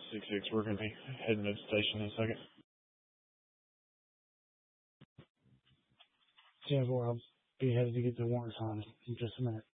6-6. We're going to be heading to the station in a second. 10-4, I'll be headed to get the warrants on in just a minute.